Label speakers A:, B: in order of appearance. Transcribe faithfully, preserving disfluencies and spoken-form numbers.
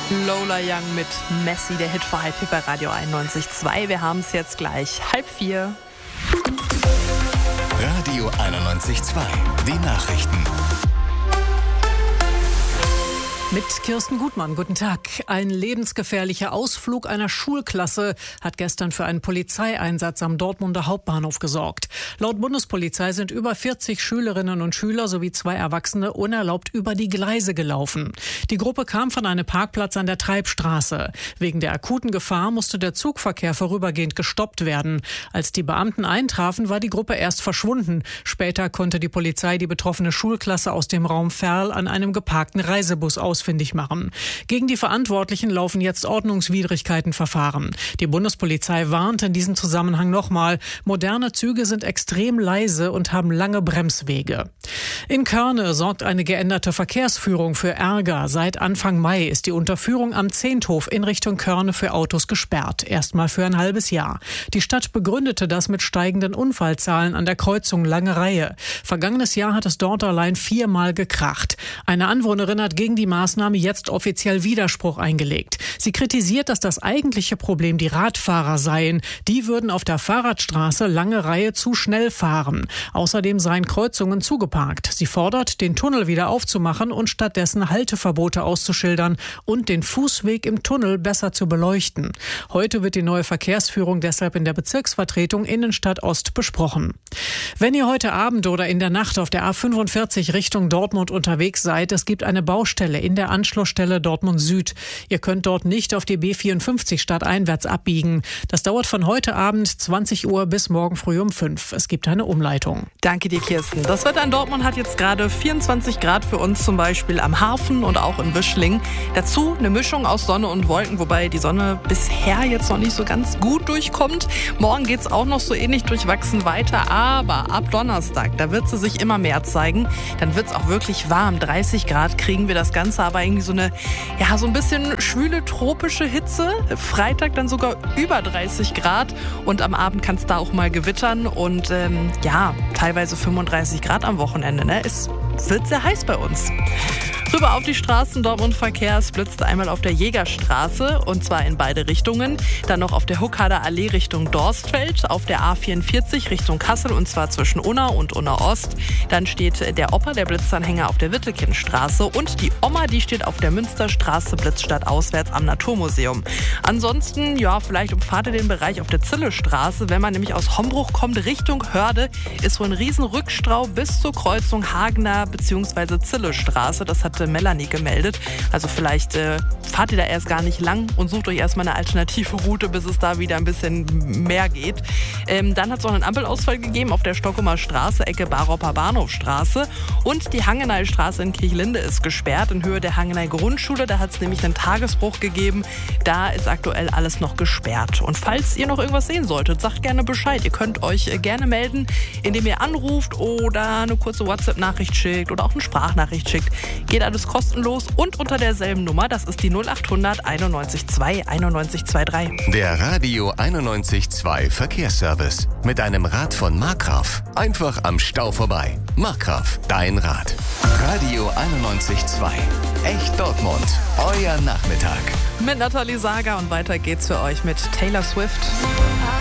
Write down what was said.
A: Lola Young mit Messi, der Hit für halb bei Radio einundneunzig Komma zwei. Wir haben es jetzt gleich halb vier.
B: Radio einundneunzig Komma zwei, die Nachrichten.
C: Mit Kirsten Gutmann, guten Tag. Ein lebensgefährlicher Ausflug einer Schulklasse hat gestern für einen Polizeieinsatz am Dortmunder Hauptbahnhof gesorgt. Laut Bundespolizei sind über vierzig Schülerinnen und Schüler sowie zwei Erwachsene unerlaubt über die Gleise gelaufen. Die Gruppe kam von einem Parkplatz an der Treibstraße. Wegen der akuten Gefahr musste der Zugverkehr vorübergehend gestoppt werden. Als die Beamten eintrafen, war die Gruppe erst verschwunden. Später konnte die Polizei die betroffene Schulklasse aus dem Raum Verl an einem geparkten Reisebus aus ausfindig machen. Gegen die Verantwortlichen laufen jetzt Ordnungswidrigkeitenverfahren. Die Bundespolizei warnt in diesem Zusammenhang nochmal, moderne Züge sind extrem leise und haben lange Bremswege. In Körne sorgt eine geänderte Verkehrsführung für Ärger. Seit Anfang Mai ist die Unterführung am Zehnthof in Richtung Körne für Autos gesperrt. Erstmal für ein halbes Jahr. Die Stadt begründete das mit steigenden Unfallzahlen an der Kreuzung Lange Reihe. Vergangenes Jahr hat es dort allein viermal gekracht. Eine Anwohnerin hat gegen die Maßnahme jetzt offiziell Widerspruch eingelegt. Sie kritisiert, dass das eigentliche Problem die Radfahrer seien. Die würden auf der Fahrradstraße Lange Reihe zu schnell fahren. Außerdem seien Kreuzungen zugeparkt. Sie fordert, den Tunnel wieder aufzumachen und stattdessen Halteverbote auszuschildern und den Fußweg im Tunnel besser zu beleuchten. Heute wird die neue Verkehrsführung deshalb in der Bezirksvertretung Innenstadt Ost besprochen. Wenn ihr heute Abend oder in der Nacht auf der A fünfundvierzig Richtung Dortmund unterwegs seid, es gibt eine Baustelle in der Anschlussstelle Dortmund Süd. Ihr könnt dort nicht auf die B vierundfünfzig stadteinwärts abbiegen. Das dauert von heute Abend zwanzig Uhr bis morgen früh um fünf. Es gibt eine Umleitung.
A: Danke dir, Kirsten. Das Wetter in Dortmund hat jetzt gerade vierundzwanzig Grad für uns, zum Beispiel am Hafen und auch in Wischling. Dazu eine Mischung aus Sonne und Wolken, wobei die Sonne bisher jetzt noch nicht so ganz gut durchkommt. Morgen geht es auch noch so ähnlich durchwachsen weiter, aber ab Donnerstag, da wird sie sich immer mehr zeigen. Dann wird es auch wirklich warm. dreißig Grad kriegen wir das Ganze, aber irgendwie so eine, ja, so ein bisschen schwüle tropische Hitze. Freitag dann sogar über dreißig Grad und am Abend kann es da auch mal gewittern und ähm, ja, teilweise fünfunddreißig Grad am Wochenende. Ne? Es wird sehr heiß bei uns. Rüber auf die Straßen Dortmund Verkehr. Es blitzt einmal auf der Jägerstraße und zwar in beide Richtungen. Dann noch auf der Huckader Allee Richtung Dorstfeld, auf der A vierundvierzig Richtung Kassel und zwar zwischen Unna und Unna Ost. Dann steht der Opa, der Blitzanhänger, auf der Wittekindstraße und die Oma, die steht auf der Münsterstraße Blitzstadt auswärts am Naturmuseum. Ansonsten, ja, vielleicht umfahrt ihr den Bereich auf der Zillestraße. Wenn man nämlich aus Hombruch kommt Richtung Hörde, ist wohl ein riesen Rückstau bis zur Kreuzung Hagener bzw. Zillestraße. Das hat Melanie gemeldet. Also vielleicht äh, fahrt ihr da erst gar nicht lang und sucht euch erstmal eine alternative Route, bis es da wieder ein bisschen mehr geht. Ähm, dann hat es auch einen Ampelausfall gegeben auf der Stockumer Straße, Ecke Baropper Bahnhofstraße. Und die Hangeneystraße in Kirchlinde ist gesperrt in Höhe der Hangeney Grundschule. Da hat es nämlich einen Tagesbruch gegeben. Da ist aktuell alles noch gesperrt. Und falls ihr noch irgendwas sehen solltet, sagt gerne Bescheid. Ihr könnt euch äh, gerne melden, indem ihr anruft oder eine kurze WhatsApp-Nachricht schickt oder auch eine Sprachnachricht schickt. Geht alles kostenlos und unter derselben Nummer. Das ist die null acht hundert einundneunzig zwei einundneunzig dreiundzwanzig.
B: Der Radio einundneunzig Komma zwei Verkehrsservice. Mit einem Rad von Markgraf. Einfach am Stau vorbei. Markgraf, dein Rad. Radio einundneunzig Komma zwei. Echt Dortmund. Euer Nachmittag.
A: Mit Nathalie Sager und weiter geht's für euch mit Taylor Swift.